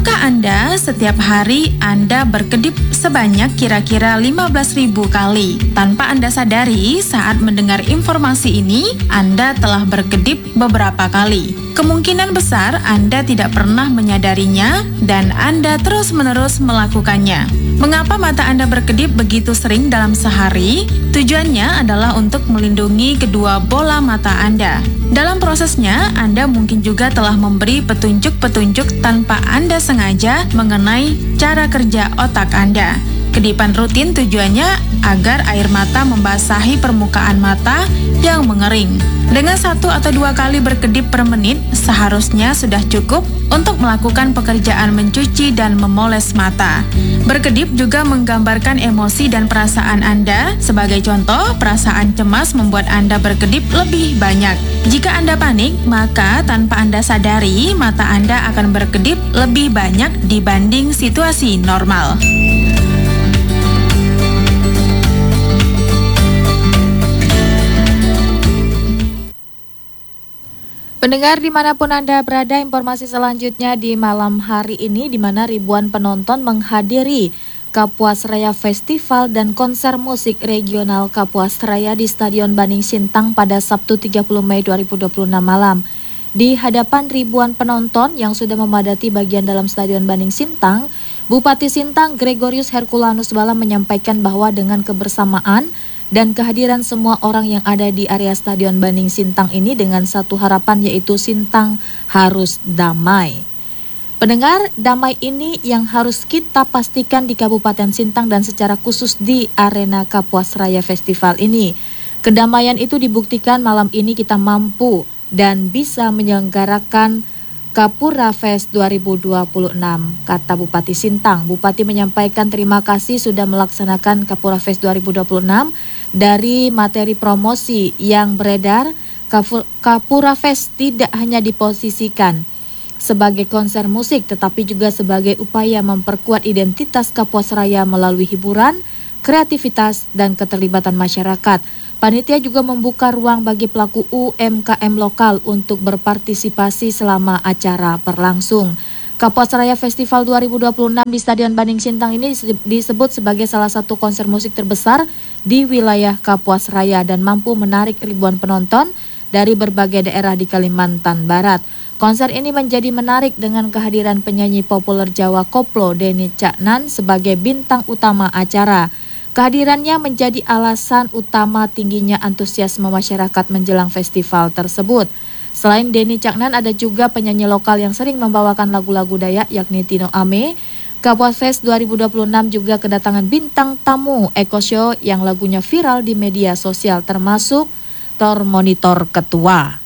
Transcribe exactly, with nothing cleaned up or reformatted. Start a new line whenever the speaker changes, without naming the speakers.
Tahukah Anda, setiap hari Anda berkedip sebanyak kira-kira lima belas ribu kali. Tanpa Anda sadari, saat mendengar informasi ini, Anda telah berkedip beberapa kali. Kemungkinan besar Anda tidak pernah menyadarinya dan Anda terus-menerus melakukannya. Mengapa mata Anda berkedip begitu sering dalam sehari? Tujuannya adalah untuk melindungi kedua bola mata Anda. Dalam prosesnya, Anda mungkin juga telah memberi petunjuk-petunjuk tanpa Anda sengaja mengenai cara kerja otak Anda. Kedipan rutin tujuannya agar air mata membasahi permukaan mata yang mengering. Dengan satu atau dua kali berkedip per menit, seharusnya sudah cukup untuk melakukan pekerjaan mencuci dan memoles mata. Berkedip juga menggambarkan emosi dan perasaan Anda. Sebagai contoh, perasaan cemas membuat Anda berkedip lebih banyak. Jika Anda panik, maka tanpa Anda sadari, mata Anda akan berkedip lebih banyak dibanding situasi normal.
Pendengar dimanapun Anda berada, informasi selanjutnya di malam hari ini di mana ribuan penonton menghadiri Kapuas Raya Festival dan konser musik regional Kapuas Raya di Stadion Baning Sintang pada Sabtu tiga puluh Mei dua ribu dua puluh enam malam. Di hadapan ribuan penonton yang sudah memadati bagian dalam Stadion Baning Sintang, Bupati Sintang Gregorius Herculanus Bala menyampaikan bahwa dengan kebersamaan dan kehadiran semua orang yang ada di area Stadion Baning Sintang ini dengan satu harapan, yaitu Sintang harus damai. Pendengar, damai ini yang harus kita pastikan di Kabupaten Sintang dan secara khusus di arena Kapuas Raya Festival ini. Kedamaian itu dibuktikan malam ini kita mampu dan bisa menyelenggarakan Kapura Fest dua ribu dua puluh enam, kata Bupati Sintang. Bupati menyampaikan terima kasih sudah melaksanakan Kapura Fest dua ribu dua puluh enam. Dari materi promosi yang beredar, Kapura Fest tidak hanya diposisikan sebagai konser musik, tetapi juga sebagai upaya memperkuat identitas Kapuas Raya melalui hiburan, kreativitas, dan keterlibatan masyarakat. Panitia juga membuka ruang bagi pelaku U M K M lokal untuk berpartisipasi selama acara berlangsung. Kapuas Raya Festival dua ribu dua puluh enam di Stadion Baning Sintang ini disebut sebagai salah satu konser musik terbesar di wilayah Kapuas Raya dan mampu menarik ribuan penonton dari berbagai daerah di Kalimantan Barat. Konser ini menjadi menarik dengan kehadiran penyanyi populer Jawa Koplo Denny Caknan sebagai bintang utama acara. Kehadirannya menjadi alasan utama tingginya antusiasme masyarakat menjelang festival tersebut. Selain Denny Caknan, ada juga penyanyi lokal yang sering membawakan lagu-lagu Dayak, yakni Tino Ame. Kapuas Fest dua ribu dua puluh enam juga kedatangan bintang tamu Eko Show yang lagunya viral di media sosial, termasuk Tor Monitor Ketua.